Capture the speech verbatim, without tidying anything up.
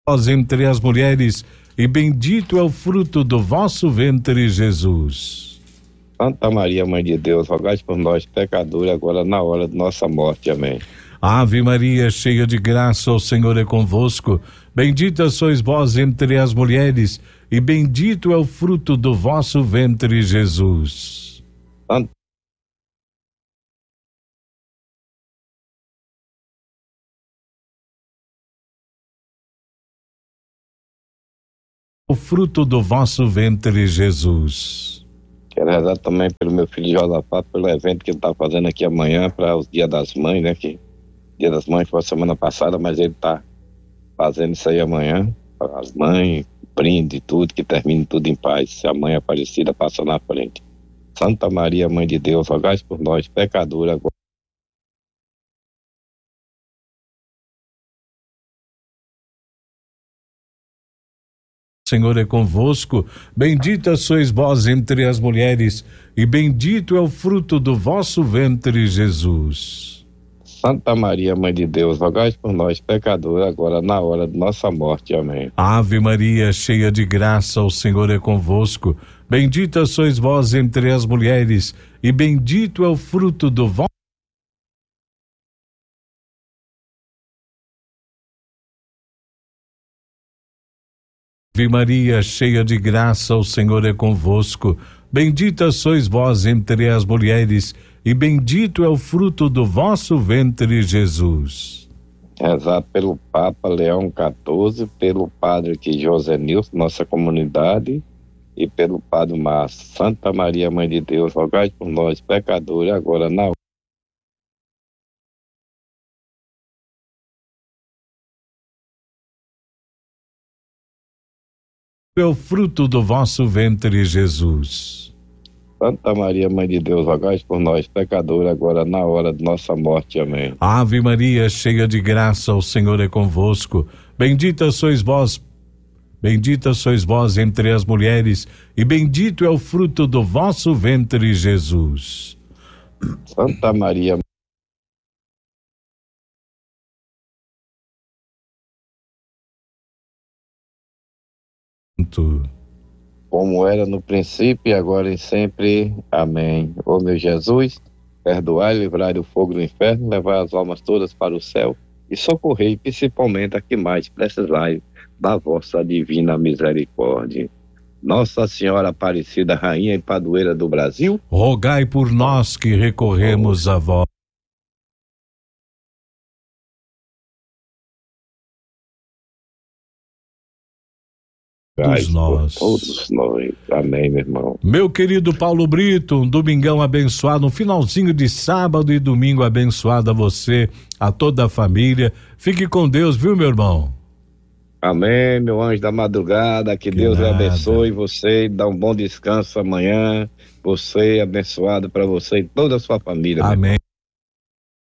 vós entre as mulheres, e bendito é o fruto do vosso ventre, Jesus. Santa Maria, Mãe de Deus, rogai por nós, pecadores, agora na hora de nossa morte. Amém. Ave Maria, cheia de graça, o Senhor é convosco. Bendita sois vós entre as mulheres, e bendito é o fruto do vosso ventre, Jesus. Santa O fruto do vosso ventre, Jesus. Quero rezar também pelo meu filho Josafá, pelo evento que ele está fazendo aqui amanhã para os Dia das Mães, né? Que Dia das Mães foi a semana passada, mas ele está fazendo isso aí amanhã, para as mães, brinde tudo, que termine tudo em paz. Se a mãe Aparecida passa na frente. Santa Maria, Mãe de Deus, rogai por nós, pecadores, agora. Senhor é convosco, bendita sois vós entre as mulheres, e bendito é o fruto do vosso ventre, Jesus. Santa Maria, Mãe de Deus, rogai por nós, pecadores, agora na hora de nossa morte. Amém. Ave Maria, cheia de graça, o Senhor é convosco, bendita sois vós entre as mulheres, e bendito é o fruto do vosso Ave Maria, cheia de graça, o Senhor é convosco. Bendita sois vós entre as mulheres, e bendito é o fruto do vosso ventre, Jesus. Rezar pelo Papa Leão quatorze, pelo Padre que José Nilson, nossa comunidade, e pelo Padre Márcio. Santa Maria, Mãe de Deus, rogai por nós, pecadores, agora na hora. É o fruto do vosso ventre, Jesus. Santa Maria, Mãe de Deus, rogai por nós, pecadores, agora na hora de nossa morte. Amém. Ave Maria, cheia de graça, o Senhor é convosco. Bendita sois vós, bendita sois vós entre as mulheres, e bendito é o fruto do vosso ventre, Jesus. Santa Maria, como era no princípio e agora e sempre. Amém. Ó meu Jesus, perdoai, livrai do fogo do inferno, levai as almas todas para o céu e socorrei principalmente a que mais precisai da vossa divina misericórdia. Nossa Senhora Aparecida, Rainha e Padroeira do Brasil, rogai por nós que recorremos a vós. Todos nós. Todos nós. Amém, meu irmão. Meu querido Paulo Brito, um domingão abençoado, um finalzinho de sábado e domingo abençoado a você, a toda a família. Fique com Deus, viu, meu irmão? Amém, meu anjo da madrugada, que, que Deus lhe abençoe você, dá um bom descanso amanhã, você abençoado para você e toda a sua família. Amém.